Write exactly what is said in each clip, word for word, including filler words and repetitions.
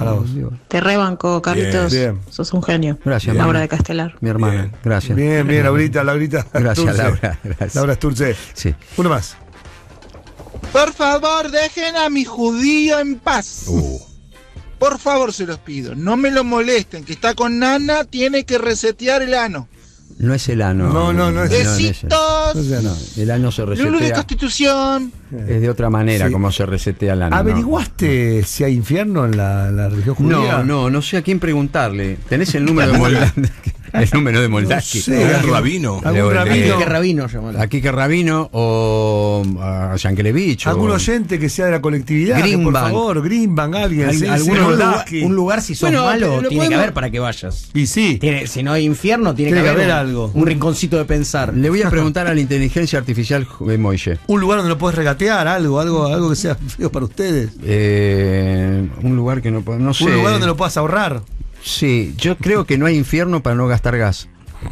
Para vos. Te rebanco, Carlitos. Bien, bien. Sos un genio. Gracias, Laura Laura de Castelar. Mi hermana, Bien. gracias. Bien, bien, Laurita, Laurita. Gracias, Sturce. Laura. Gracias. Laura Sturce. Sí. Uno más. Por favor, dejen a mi judío en paz. Uh. Por favor, se los pido. No me lo molesten, que está con Nana, tiene que resetear el ano. No es el ano. No, no, no es- Besitos. No, no, el ano se Lulu de resetea. Constitución. Es de otra manera Sí. como se resetea el ano. ¿no? ¿Averiguaste si hay infierno en la, la religión judía? No, no, no sé a quién preguntarle. ¿Tenés el número de Moldavsky? El número de Moldavsky. No sé. ¿Algún rabino? ¿Algún Leo- rabino? ¿Qué rabino llaman? A Quique Rabino o a Yankelevich. ¿Algún o- oyente que sea de la colectividad? Que, por Greenbank. favor, Greenbank, alguien. Al- sí, algún sí, lugar, Moldavsky. un lugar, si sos Bueno, malo, pero lo tiene que podemos- haber para que vayas. Y sí. Tiene- si no hay infierno, tiene, Tiene que haber, que un- haber algo. Un rinconcito de pensar. Le voy a preguntar a la inteligencia artificial de Moille. Un lugar donde lo puedes regatear, algo, algo, algo que sea feo para ustedes. Eh, un lugar que no puedo. No sé. Un lugar donde lo puedas ahorrar. Sí, yo creo que no hay infierno para no gastar gas.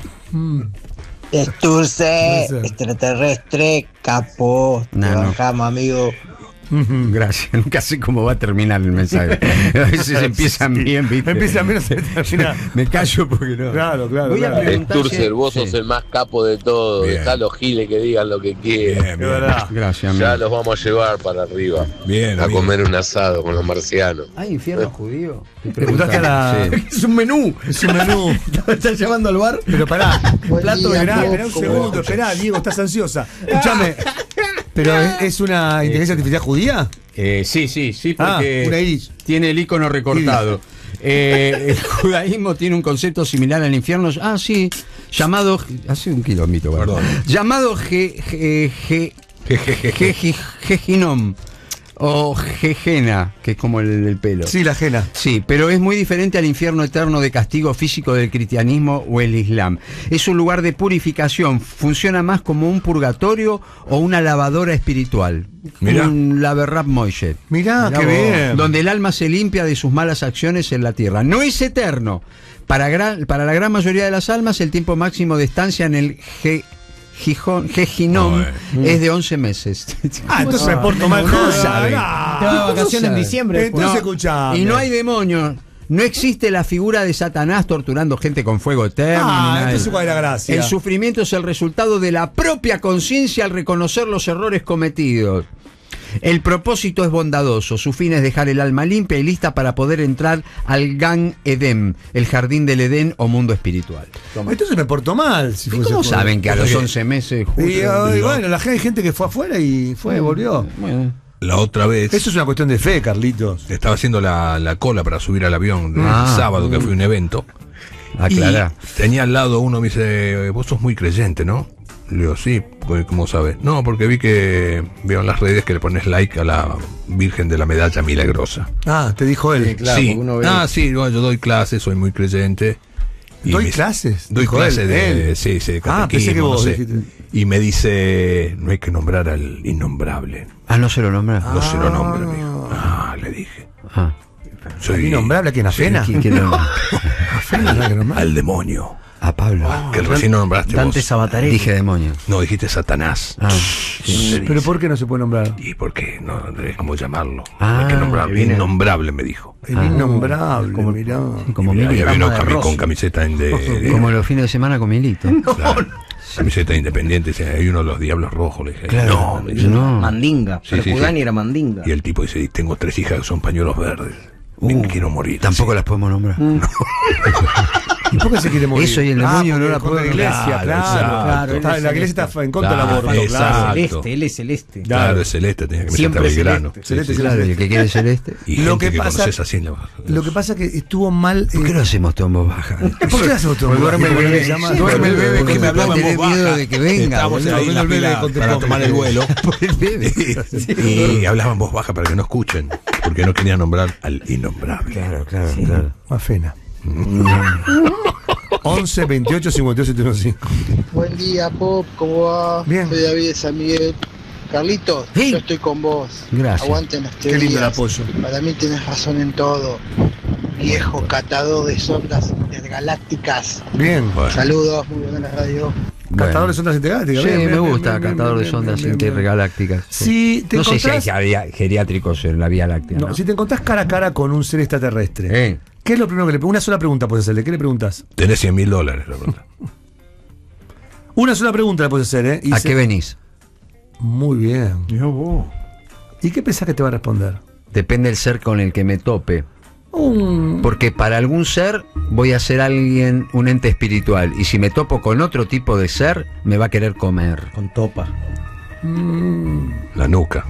Esturce, Puede ser. extraterrestre, capo. Te No, no. bajamos, amigo. Gracias, nunca sé cómo va a terminar el mensaje. A veces empiezan bien, ¿viste? Empiezan bien, se termina. Me callo porque no. Claro, claro. Voy a claro. preguntar Sturzer, si- vos sí. sos el más capo de todo. Bien. Dejá a los giles que digan lo que quieran. Bien, Es bien. verdad. Gracias, Ya amigo. los vamos a llevar para arriba. Bien, A amigo. comer un asado con los marcianos. ¿Hay infierno judío? Te Preguntaste a la- Sí. Es un menú. Es un menú. ¿Estás llamando al bar? Pero pará. Plato de Esperá, nuevo, esperá un como- segundo, esperá, Diego, estás ansiosa. Escúchame. ¿Pero es, es una inteligencia artificial judía? Eh, sí, sí, sí, Ah, porque una iris. tiene el icono recortado. Eh, el judaísmo tiene un concepto similar al infierno. Ah, sí, llamado. Hace un kilómetro, Perdón. Llamado Ge- Ge- Ge- Ge- Gehinom o Gegena, que es como el del pelo. Sí, la ajena. Sí, pero es muy diferente al infierno eterno de castigo físico del cristianismo o el islam. Es un lugar de purificación, funciona más como un purgatorio o una lavadora espiritual. Mirá. Un laverrap Moishet. Mirá, qué vos. bien. Donde el alma se limpia de sus malas acciones en la tierra. No es eterno. Para, gran- para la gran mayoría de las almas, el tiempo máximo de estancia en el Ge- Gijón- Gehinom Bueno. es de once meses. Ah, entonces me porto mal. ¿Cómo No, sabe? Te va de no. vacaciones en diciembre. después. Entonces escuchame. Y no hay demonios. No existe la figura de Satanás torturando gente con fuego eterno. ni Ah, nada de entonces eso. cuál es la gracia. El sufrimiento es el resultado de la propia conciencia al reconocer los errores cometidos. El propósito es bondadoso, su fin es dejar el alma limpia y lista para poder entrar al Gan Edem, el jardín del Edén o mundo espiritual. Toma. Entonces me porto mal. Si ¿Y fuese cómo por- saben que a los Porque- once meses Y, justo- y bueno, la gente, hay gente que fue afuera y fue, volvió. Bueno. La otra vez Eso es una cuestión de fe, Carlitos. estaba haciendo la, la cola para subir al avión el Ah. sábado, que fue un evento. Aclará. Y tenía al lado uno, me dice, vos sos muy creyente, ¿no? Le digo, sí, pues, ¿cómo sabes? No, porque vi que veo en las redes que le pones like a la Virgen de la Medalla Milagrosa. Ah, te dijo él. Claro, sí. porque uno ve- Ah, sí, bueno, yo doy clases, soy muy creyente. Y ¿Doy me- clases? Doy Dijo clases él, de, él. sí, sí, de Ah, pensé que catequismo, vos no sé. dijiste. Y me dice, no hay que nombrar al innombrable. Ah, no se lo nombra. No se lo nombre, amigo. Ah, le dije. Ah. Soy ¿Innombrable a quién? ¿A Fena? ¿Quién- quién lo- Fena es la que nombró. al demonio. A Pablo. Que recién no nombraste Dante vos. Sabatarelli. Dije demonio. No, dijiste Satanás. Ah, No sí. se ¿Pero dice. por qué no se puede nombrar? ¿Y por qué? No, no es como llamarlo. Ah, hay que nombrarlo. viene- Innombrable, me dijo. El Ah. innombrable, Como- mirá. Como Y Milito. había vino Rama de cami- Rosso. con camiseta en de, de- Como los fines de semana con Milito. claro, camiseta independiente. Dice, hay uno de los diablos rojos. Le dije, Claro. no, me dice, No. Mandinga. Sí, sí, Percudani sí. era mandinga. Y el tipo dice, tengo tres hijas que son pañuelos verdes. Me Uh, quiero morir. Tampoco Sí. las podemos nombrar. ¿Y por qué se quiere morir? Eso y el demonio porque no la contra puede- la iglesia, Claro, claro. exacto. claro, Él Está- es la iglesia celeste. está en contra del Claro, aborto, exacto. claro. Celeste, él es celeste. Claro, es celeste, tenía que meterte Siempre a Belgrano. celeste. Celeste, Sí, sí. Claro, el que quiere celeste. Y Lo gente que que, pasa- conoces así en la- Lo que pasa es que estuvo mal. ¿Por qué eh, lo hacemos todo en voz baja? ¿Por qué hacemos todo? Duerme el bebé. llama- Duerme el bebé Porque que me hablaba en tiene voz miedo baja. de que venga. Estábamos boludo. ahí en la el bebé fila con para temor. tomar el vuelo. Por el bebé. Y hablaba en voz baja para que no escuchen. Porque no quería nombrar al innombrable. Claro, claro, claro. Más pena. once, veintiocho, cincuenta y ocho, setenta y cinco. Buen día, Pop, ¿cómo va? Bien. Soy David de San Miguel. Carlitos, Sí. yo estoy con vos. Gracias. Aguanten las Qué lindo el teorías. apoyo. Para mí tienes razón en todo. Viejo catador de sondas intergalácticas. Bien. Bueno, Saludos, muy buena la radio. Cantador de ondas intergalácticas. Sí, bien, me bien, gusta, bien, bien, cantador de bien, ondas bien, bien, bien. intergalácticas. Si te no sé si hay encontrás- geria- geriátricos en la Vía Láctea. No, ¿no? si te encontrás cara a cara con un ser extraterrestre, Eh. ¿qué es lo primero que le Una sola pregunta puedes hacerle. ¿Qué le preguntas? Tenés cien mil dólares, la pregunta. Una sola pregunta le puedes hacer, ¿eh? Y ¿A se- qué venís? Muy bien. ¿Y qué pensás que te va a responder? Depende del ser con el que me tope. Un... Porque para algún ser voy a ser alguien, un ente espiritual. Y si me topo con otro tipo de ser, me va a querer comer. Con topa. La nuca.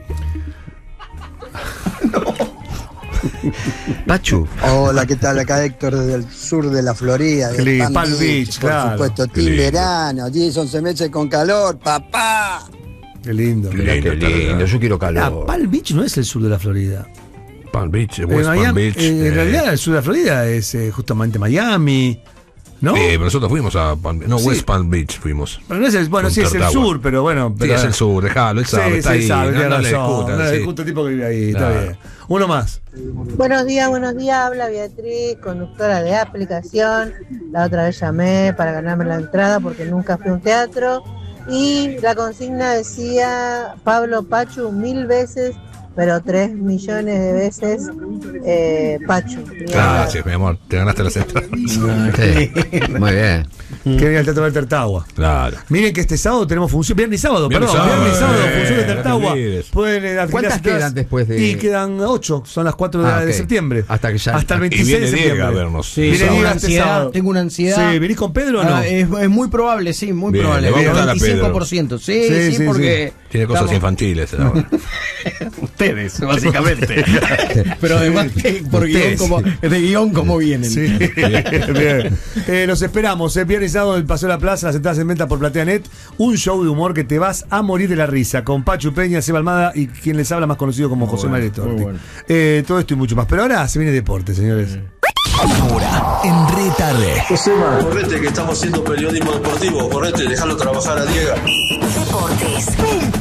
Pachu. Hola, ¿qué tal? Acá Héctor desde el sur de la Florida. Qué de lindo, Palm Palm Beach, Beach, por claro. supuesto, Qué team lindo. verano, diez, once meses con calor, papá. Qué lindo. Qué Mirá lindo, qué está lindo, verdad. yo quiero Ah, calor. Palm Beach no es el sur de la Florida. Palm Beach, Eh, West Palm Miami- Beach. eh, en eh, realidad el sur de la Florida es eh, justamente Miami, ¿no? eh, pero nosotros fuimos a Palm Beach. No, Sí. West Palm Beach fuimos. Pero no es el, bueno, Con sí es el Tartagua. sur, pero bueno. Sí, Pero, es el sur, dejalo, él sabe, sí, está sí, ahí. sabe, no, tiene no le razón, discutan, no le sí. discuta el tipo que vive ahí, Claro. está bien. Uno más. Buenos días, buenos días. Habla Beatriz, conductora de aplicación. La otra vez llamé para ganarme la entrada porque nunca fui a un teatro. Y la consigna decía Pablo Pachu mil veces, pero tres millones de veces eh, Pachu. Gracias, mi amor. Te ganaste las entradas. Sí, muy bien. Que venga al Teatro del Tertagua. Claro. Miren que este sábado tenemos función, viernes y sábado, Viernes perdón, y sábado, viernes y sábado, eh, función de no te Tertagua. olvides. Pueden eh, adquirir ¿Cuántas las entradas. quedan después de- Y quedan ocho, son las cuatro de, Ah, de ok. septiembre. Hasta que ya- Hasta el Y veintiséis viene de septiembre. Diego a vernos. Sí, Viene tengo Diego una este ansiedad. sábado. Tengo una ansiedad. Sí, ¿venís con Pedro o no? Ah, es, es muy probable, sí, muy Bien, probable. le vamos a dar a noventa y cinco por ciento. Sí, Sí, sí, sí, porque. Tiene cosas estamos- infantiles ahora. Ustedes, básicamente. Pero además, que por guión Ustedes. como, de guión como vienen. Sí, bien. Eh, los esperamos, eh, viernes y sábado en el Paseo de la Plaza, las entradas en venta por PlateaNet. Un show de humor que te vas a morir de la risa, con Pachu Peña, Seba Almada y quien les habla más conocido como José María Torti. bueno. Eh, todo esto y mucho más. Pero ahora se viene deporte, señores. Ahora, en Retarde. Josema, correte que estamos haciendo periodismo deportivo, correte, déjalo trabajar a Diego. Deportes.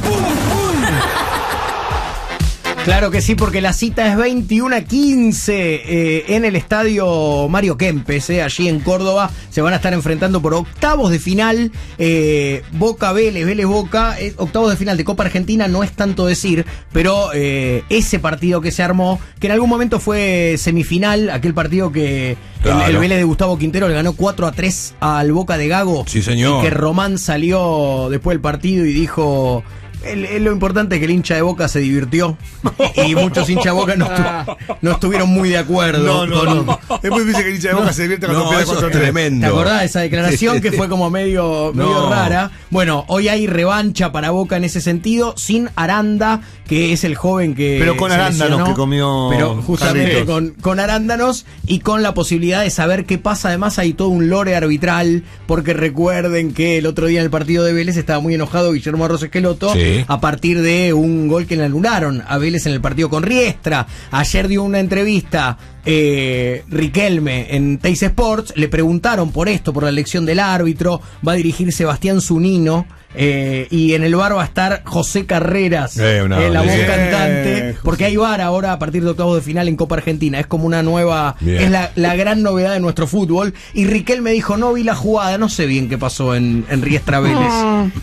Claro que sí, porque la cita es veintiuno a quince eh, en el estadio Mario Kempes, eh, allí en Córdoba. Se van a estar enfrentando por octavos de final. Eh, Boca Vélez, Vélez Boca. Eh, octavos de final de Copa Argentina no es tanto decir, pero eh, ese partido que se armó, que en algún momento fue semifinal, aquel partido que Claro. el, el Vélez de Gustavo Quintero le ganó cuatro a tres al Boca de Gago. Sí, señor. Y que Román salió después del partido y dijo. El- el- lo importante es que el hincha de Boca se divirtió y muchos hinchas de Boca no, estu- no estuvieron muy de acuerdo. No, no, con- no. Es muy difícil que el hincha de Boca se divierta cuando No, pierde eso cuatro a es tres. tremendo. ¿Te acordás de esa declaración que fue como medio, medio No. rara? Bueno, hoy hay revancha para Boca en ese sentido, sin Aranda, que es el joven que. Pero con se arándanos lesionó, que comió Pero justamente Carlitos. con, con arándanos y con la posibilidad de saber qué pasa. Además, hay todo un lore arbitral, porque recuerden que el otro día en el partido de Vélez estaba muy enojado Guillermo Arroz Esqueloto Sí. a partir de un gol que le anularon a Vélez en el partido con Riestra. Ayer dio una entrevista eh, Riquelme en Teis Sports, le preguntaron por esto, por la elección del árbitro. Va a dirigir Sebastián Zunino. Eh, y en el bar va a estar José Carreras, Eh, una- eh, la voz bien, cantante, porque hay bar ahora a partir de octavos de final en Copa Argentina. Es como una nueva, Bien. es la, la gran novedad de nuestro fútbol. Y Riquelme dijo, no vi la jugada, no sé bien qué pasó en, en Riestra Vélez.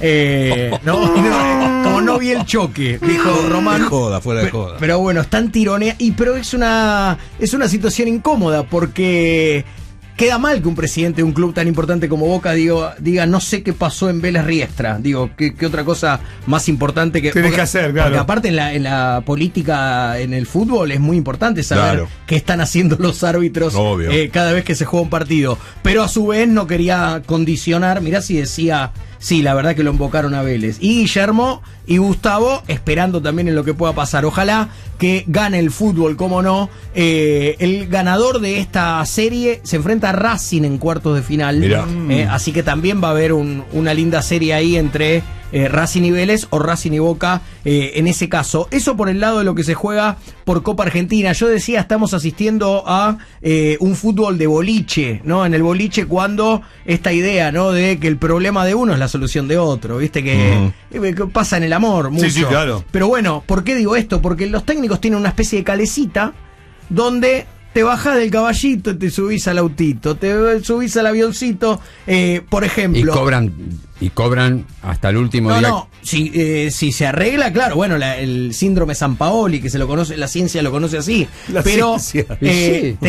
Eh, no, no, como no vi el choque, dijo Román. De joda, fuera de Pe- joda. Pero bueno, están tironea. Y pero es una, es una situación incómoda porque queda mal que un presidente de un club tan importante como Boca digo, diga no sé qué pasó en Vélez Riestra. Digo, ¿qué, qué otra cosa más importante que. Tienes porque- que hacer, claro. Porque aparte en la, en la política, en el fútbol, es muy importante saber Claro. qué están haciendo los árbitros Obvio. eh, cada vez que se juega un partido. Pero a su vez no quería condicionar. Mirá si decía. Sí, la verdad que lo invocaron a Vélez. Y Guillermo y Gustavo esperando también en lo que pueda pasar. Ojalá que gane el fútbol, cómo no. Eh, el ganador de esta serie se enfrenta a Racing en cuartos de final. Mirá. Eh, así que también va a haber un- una linda serie ahí entre eh, Racing y Vélez o Racing y Boca eh, en ese caso. Eso por el lado de lo que se juega por Copa Argentina. Yo decía, estamos asistiendo a eh, un fútbol de boliche, ¿no? En el boliche cuando esta idea, ¿no? De que el problema de uno es la solución de otro, ¿viste? Que, eh, que pasa en el amor mucho. Sí, sí, claro. Pero bueno, ¿por qué digo esto? Porque los técnicos tienen una especie de calecita donde te bajás del caballito y te subís al autito, te subís al avioncito, eh, por ejemplo. Y cobran, y cobran hasta el último No, día. no, si, eh, si se arregla, claro, bueno, la- el síndrome San Paoli, que se lo conoce, la ciencia lo conoce así, La pero ciencia. eh, Sí.